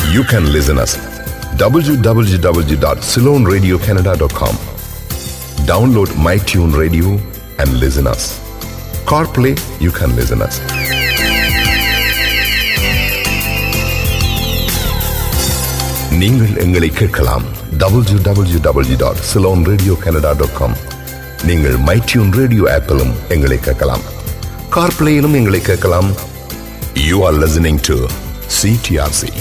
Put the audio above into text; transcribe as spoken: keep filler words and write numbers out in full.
You can listen us w w w dot ceylon radio canada dot com. Download MyTune Radio and listen us. CarPlay, you can listen us. நீங்கள் எங்களை கேட்கலாம் w w w dot ceylon radio canada dot com. நீங்கள் MyTune Radio ஆப்பிலும் எங்களை கேட்கலாம். CarPlayயிலும் எங்களை கேட்கலாம். You are listening to C T R C.